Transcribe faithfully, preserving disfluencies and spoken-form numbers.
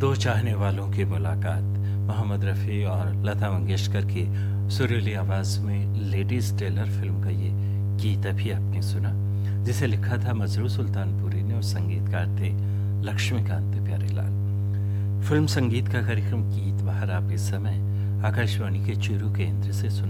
दो चाहने वालों की मुलाकात, मोहम्मद रफ़ी और लता मंगेशकर की सुरीली आवाज़ में लेडीज़ टेलर फिल्म का ये गीत अभी आपने सुना, जिसे लिखा था मजरू सुल्तानपुरी ने और संगीतकार थे लक्ष्मीकांत प्यारेलाल। फिल्म संगीत का कार्यक्रम गीत बहार आप इस समय आकाशवाणी के चूरू केंद्र से सुन